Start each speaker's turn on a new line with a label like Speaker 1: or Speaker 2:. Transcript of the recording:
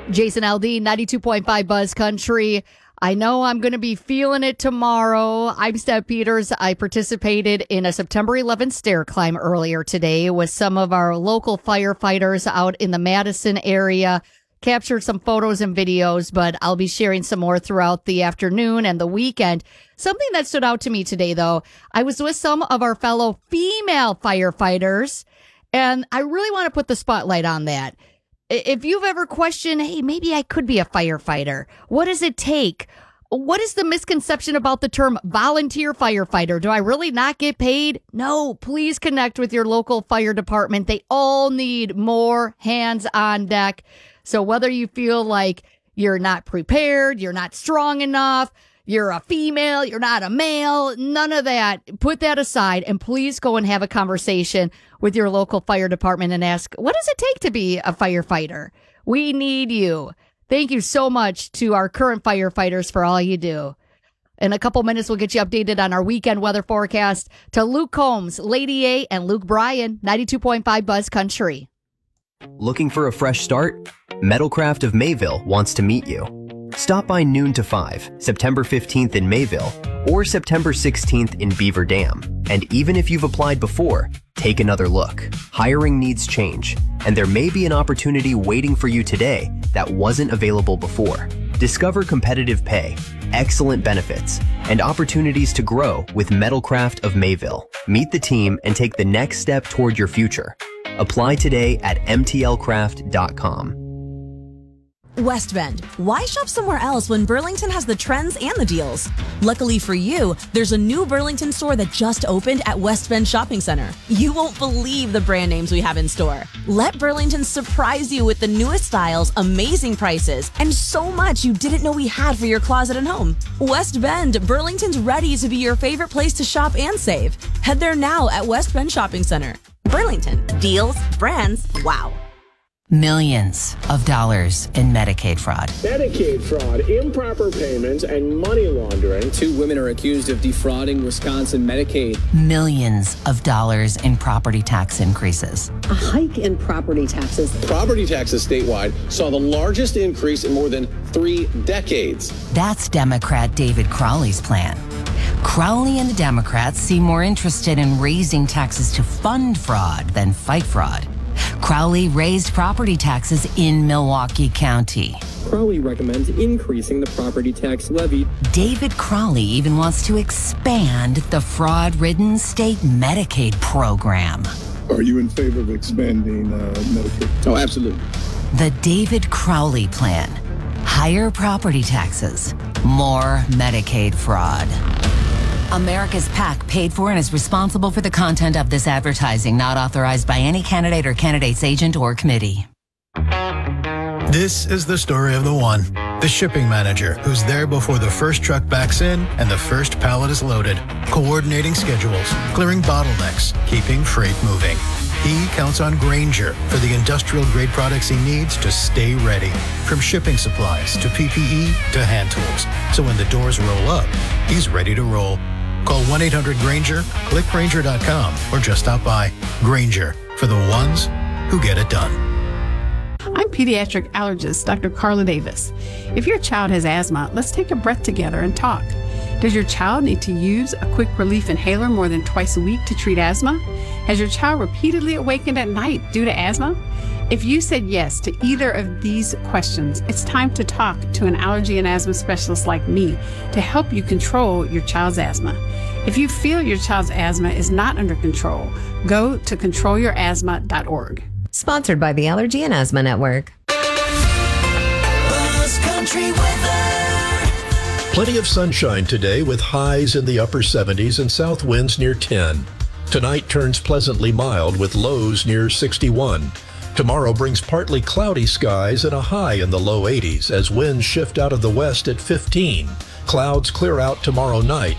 Speaker 1: Jason LD, 92.5 Buzz Country. I know I'm going to be feeling it tomorrow. I'm Steph Peters. I participated in a September 11th stair climb earlier today with some of our local firefighters out in the Madison area. Captured some photos and videos, but I'll be sharing some more throughout the afternoon and the weekend. Something that stood out to me today, though, I was with some of our fellow female firefighters, and I really want to put the spotlight on that. If you've ever questioned, hey, maybe I could be a firefighter, what does it take? What is the misconception about the term volunteer firefighter? Do I really not get paid? No, please connect with your local fire department. They all need more hands on deck. So whether you feel like you're not prepared, you're not strong enough, you're a female, you're not a male, none of that. Put that aside and please go and have a conversation with your local fire department and ask, what does it take to be a firefighter? We need you. Thank you so much to our current firefighters for all you do. In a couple minutes, we'll get you updated on our weekend weather forecast. To Luke Combs, Lady A, and Luke Bryan, 92.5 Buzz Country.
Speaker 2: Looking for a fresh start? Metalcraft of Mayville wants to meet you. Stop by noon to 5, September 15th in Mayville, or September 16th in Beaver Dam. And even if you've applied before, take another look. Hiring needs change, and there may be an opportunity waiting for you today that wasn't available before. Discover competitive pay, excellent benefits, and opportunities to grow with Metalcraft of Mayville. Meet the team and take the next step toward your future. Apply today at mtlcraft.com.
Speaker 3: West Bend. Why shop somewhere else when Burlington has the trends and the deals? Luckily for you, there's a new Burlington store that just opened at West Bend Shopping Center. You won't believe the brand names we have in store. Let Burlington surprise you with the newest styles, amazing prices, and so much you didn't know we had for your closet and home. West Bend, Burlington's ready to be your favorite place to shop and save. Head there now at West Bend Shopping Center. Burlington. Deals, brands, wow.
Speaker 4: Millions of dollars in Medicaid fraud.
Speaker 5: Medicaid fraud, improper payments, and money laundering. 2 women are accused of defrauding Wisconsin Medicaid.
Speaker 4: Millions of dollars in property tax increases.
Speaker 6: A hike in property taxes.
Speaker 7: Property taxes statewide saw the largest increase in more than 3 decades.
Speaker 4: That's Democrat David Crowley's plan. Crowley and the Democrats seem more interested in raising taxes to fund fraud than fight fraud. Crowley raised property taxes in Milwaukee County.
Speaker 5: Crowley recommends increasing the property tax levy.
Speaker 4: David Crowley even wants to expand the fraud-ridden state Medicaid program.
Speaker 8: Are you in favor of expanding Medicaid?
Speaker 7: Oh, absolutely.
Speaker 4: The David Crowley plan. Higher property taxes, more Medicaid fraud. America's PAC paid for and is responsible for the content of this advertising, not authorized by any candidate or candidate's agent or committee.
Speaker 9: This is the story of the one, the shipping manager who's there before the first truck backs in and the first pallet is loaded, coordinating schedules, clearing bottlenecks, keeping freight moving. He counts on Grainger for the industrial-grade products he needs to stay ready, from shipping supplies to PPE to hand tools. So when the doors roll up, he's ready to roll. Call 1-800-GRAINGER, click Grainger.com, or just stop by. Grainger, for the ones who get it done.
Speaker 10: I'm pediatric allergist Dr. Carla Davis. If your child has asthma, let's take a breath together and talk. Does your child need to use a quick relief inhaler more than twice a week to treat asthma? Has your child repeatedly awakened at night due to asthma? If you said yes to either of these questions, it's time to talk to an allergy and asthma specialist like me to help you control your child's asthma. If you feel your child's asthma is not under control, go to controlyourasthma.org.
Speaker 11: Sponsored by the Allergy and Asthma Network.
Speaker 12: Buzz Country weather.
Speaker 13: Plenty of sunshine today with highs in the upper 70s and south winds near 10. Tonight turns pleasantly mild with lows near 61. Tomorrow brings partly cloudy skies and a high in the low 80s as winds shift out of the west at 15. Clouds clear out tomorrow night.